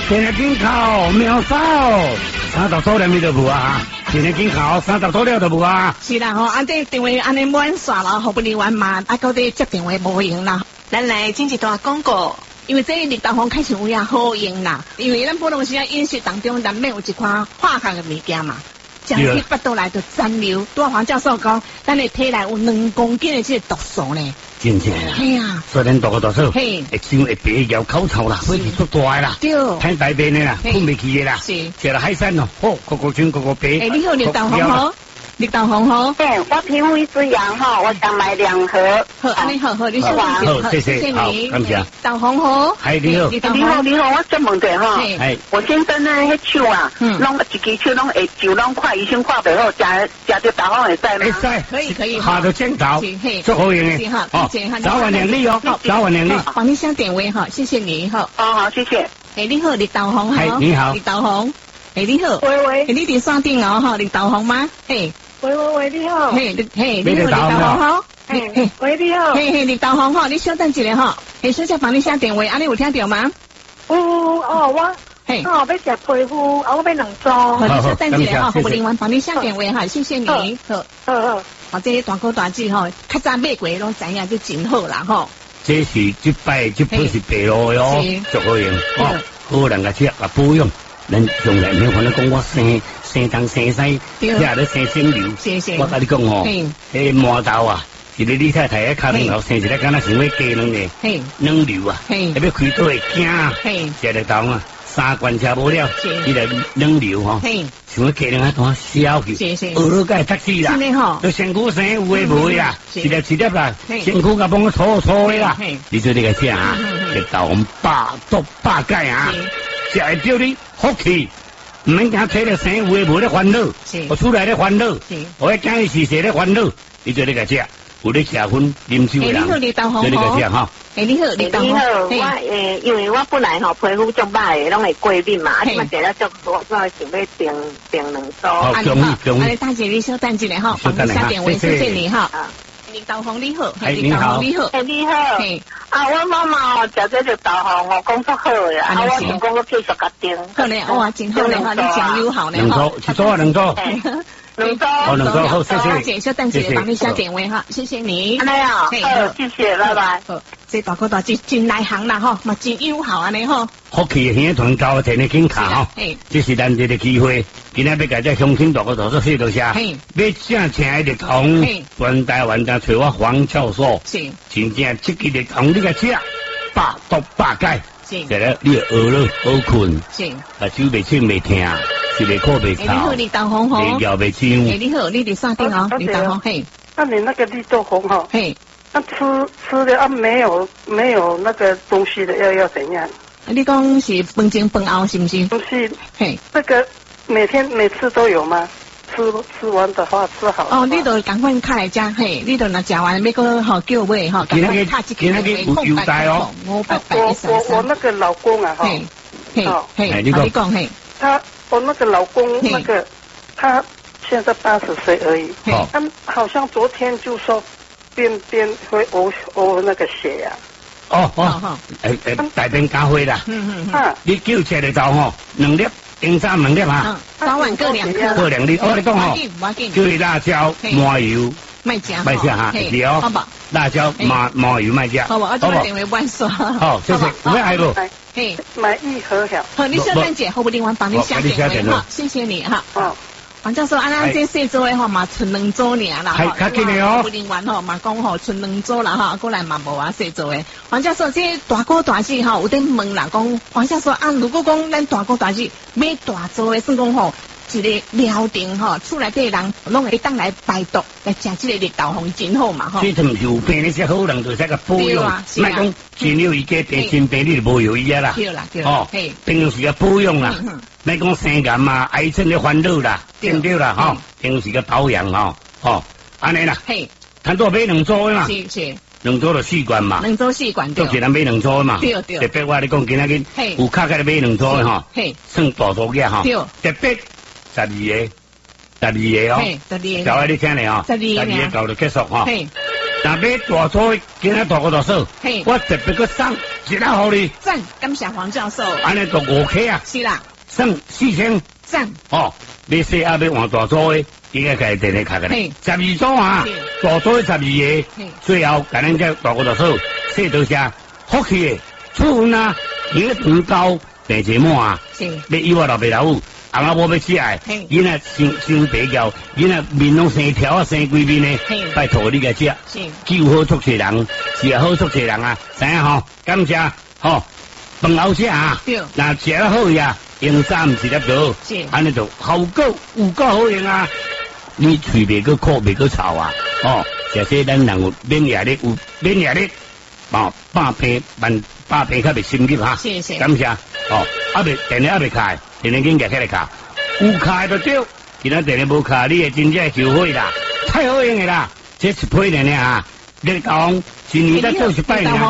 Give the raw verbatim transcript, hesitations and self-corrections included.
今日紧考秒扫，三十多年你都无啊？今日紧考三十多了都无啊？ 是啦吼，啊这电话安尼满煞啦，好不离完嘛，啊到底接电话无用啦。 咱来进一段广告。 因为这个绿豆红开始有也好用啦，因为咱普通时啊饮食当中难免有一款化学的物件嘛，将去腹肚内就残留。拄黄教授讲，咱的体内有两公斤的这个毒素呢。 真正啦， 系啊， 虽然大个大手， 嘿， 会伤会白咬口臭啦，火气足大啦， 对， 太大便的啦，困未起的啦， 是， 食了海鲜咯，好，个个穿个个白。 诶，你好，绿豆红好。绿豆红好， 嘿，我皮肤一直痒哈，我想买两盒。 好，安尼好好，你先好，谢谢，好，感谢。 豆红好， 嗨，你好， 你好，你好，我再问者哈， 哎， 我先生呢，迄手啊，拢一支手拢会就拢快，医生看袂好，食食着豆红会使吗？ 会使， 可以可以， 下到镜头，做好用的，好，早晚两粒哦，早晚两粒。 帮你下电话哈，谢谢你哈。 好好，谢谢。 哎，你好，绿豆红好， 你好， 绿豆红，哎，你好， 喂喂， 你伫山顶哦哈，绿豆红吗？嘿。 喂喂喂，你好。 嘿，嘿，你好，绿豆红好。 嘿嘿，喂，你好。 嘿嘿，绿豆红好，你稍等一下哈。嘿，小姐帮你下电话，啊，你有听到吗？ 有哦，我嘿，哦，要食皮肤，啊，我要两组。 好，你稍等一下哈，服务人员帮你下电话哈，谢谢你。 好，好好。 或者大哥大姐吼，较早买过拢知影，就真好啦吼。 这是这摆这不是白路的哦，足好用哦，好人家吃啊保养。咱从来没有可能讲我生生东生西，吃咧生生瘤。我甲你讲吼，迄麻豆啊，一个李太太喺脚顶头生一个，敢若想要鸡卵的卵瘤啊，要要开刀会惊，食了豆啊，三罐吃无了，伊个卵瘤吼，想要鸡卵啊，当消去，学了该读死啦，都身躯生有诶无诶啦，一粒一粒啦，身躯甲帮搓搓诶啦，你说你个吃啊，这豆红百毒百解啊。食会叫你福气，唔免惊睇了生有诶无咧烦恼，我出来咧烦恼，我一讲伊是谁咧烦恼，你做你个食，有咧吃薰啉酒诶人，做你个食吼。 诶，你好，你好， 你好，我诶，因为我本来吼皮肤足歹诶，拢会过敏嘛，啊，即嘛食了足多，我想要订订两组。 好，中意中意。 安尼大姐你稍等一下哈，帮你下电话，谢谢你哈。绿豆红你好， 你好， 你好，你好。啊，我妈妈哦，食这个豆红哦，讲足好诶，啊，我想讲我继续甲订。 好嘞，哇，真好嘞，哈，你真友好嘞， 哈。两组，一组啊，两组。 两组。 哦，两组好，谢谢。 大姐稍等一下，帮你下电话哈，谢谢你。 安尼啊，好，谢谢，拜拜。 好，这大哥大姐真内行啦吼，嘛真友好安尼吼。 福气兄团交田的紧卡吼，这是难得的机会。今仔要甲这乡亲大哥大做谢多谢，要正请的绿红，全台湾都找我黄教授，真正积极的红你个吃，百毒百解，食了你饿了好困，啊手袂清袂痛，是袂苦袂臭， 你好，绿豆红吼， 袂咬袂青。 你好，你伫山顶哦，绿豆红嘿。 那你那个绿豆红哈， 嘿， 那吃吃的啊没有没有那个东西的要要怎样？ 你讲是饭前饭后是不是？ 不是， 嘿， 这个每天每次都有吗？吃吃完的话吃好。 哦，你都赶快开来食，嘿，你都若食完要个吼叫买吼，赶快卡一个有带哦。 我我我那个老公啊哈， 嘿，嘿，你讲嘿， 他我那个老公那个他现在八十岁而已，他好像昨天就说便便会呕呕那个血呀。 哦哦，诶诶，大便加血啦，嗯嗯嗯，你叫吃的豆吼，两粒，冰山两粒哈， 早晚各两颗， 各两粒，我跟你讲吼，就是辣椒、麻油， 卖食， 卖食哈，是哦，好吧，辣椒、麻麻油卖食， 好不？我这个电话万刷， 好，谢谢，有咩爱不？ 嘿， 买一盒好， 好，你小丹姐，后不另外帮你下电话，好，谢谢你哈。哦。黄教授，安咱这细组的吼嘛，剩两组尔啦， 吼，较紧的哦。 服务人员吼嘛讲吼，剩两组啦哈，过来嘛无啊细组的。黄教授，这大哥大姐吼有点问啦，讲黄教授啊，如果讲咱大哥大姐买大组的，算讲吼一个疗程吼，厝内底人拢会当来排毒来食这个绿豆红真好嘛吼。 这唔是有病那些好人就使个保养，莫讲前了伊个病真病你就无有伊啊啦。 对啦对啦，哦， 平时个保养啦。莫讲生癌嘛，癌症的烦恼啦，对不对啦？吼，平时个保养吼，吼，安尼啦。嘿，摊多买两组的嘛，是是，两组就四罐嘛，两组四罐对。就咱买两组的嘛，对对。特别我你讲今仔日有卡开来买两组的吼，嘿，算大组嘅吼，对。特别十二个，十二个哦，十二个，小爱你听咧吼，十二个，十二个到就结束吼。嘿， 那买大组，今仔大哥大嫂，我特别个送一粒互你。 赞，感谢黄教授。 安尼就五 K 啊。 是啦。 送四千。 赞。 哦，你细阿要换大组的，应该家电电卡个咧。十二组啊，大组十二个。最後，甲咱只大哥大嫂，說多聲，福氣的，出門啊，伊個長高，病節滿啊，要以我老爸老母，阿媽冇要起來，伊那生生白叫，伊那面攏生條啊，生規面呢，拜託你個食，救好出世人，是好出世人啊，知影吼，感謝吼，飯後食啊，嗱食得好呀，用衫唔是粒多，安尼就效果有夠好用啊，你喙袂個苦袂個臭啊，哦。這些咱人有免疫力，有免疫力，哦，百病萬百病較袂侵入哈。謝謝。感謝。哦，阿袂電力阿袂開，電力緊夾起來卡，有開就對。今仔電力無開，你會真正後悔啦，太好用嘅啦，這是批人嘅啊！你講，一年才做一擺爾。